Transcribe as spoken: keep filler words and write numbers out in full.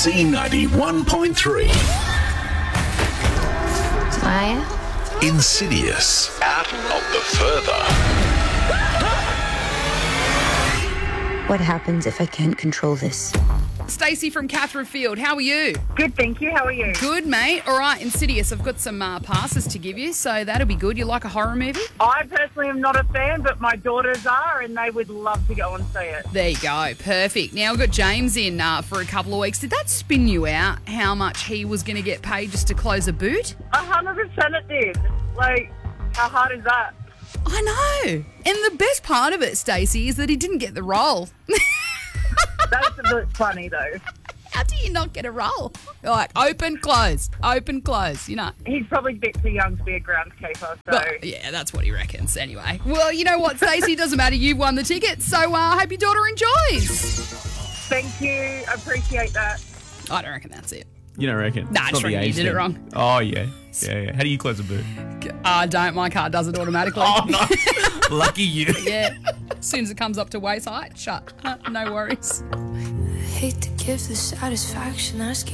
C ninety-one point three. Maya? Insidious. Out of the further. What happens if I can't control this? Stacey from Catherine Field, how are you? Good, thank you. How are you? Good, mate. All right, Insidious, I've got some uh, passes to give you, so that'll be good. You like a horror movie? I personally am not a fan, but my daughters are, and they would love to go and see it. There you go. Perfect. Now, we've got James in uh, for a couple of weeks. Did that spin you out how much he was going to get paid just to close a boot? A hundred percent it did. Like, how hard is that? I know. And the best part of it, Stacey, is that he didn't get the role. That's a bit funny, though. How do you not get a role? You're like, open, close, open, close, you know. He's probably a bit too young to be a groundskeeper, so... Well, yeah, that's what he reckons anyway. Well, you know what, Stacey, it doesn't matter. You won the ticket, so I uh, hope your daughter enjoys. Thank you. I appreciate that. I don't reckon that's it. You don't reckon? Nah, It's I just not the reckon you age did it thing. wrong. Oh, yeah. Yeah, yeah. How do you close a boot? Uh, don't. My car does it automatically. Oh, no. Lucky you. Yeah. As soon as it comes up to waist height, shut. No worries. Hate to give the satisfaction asking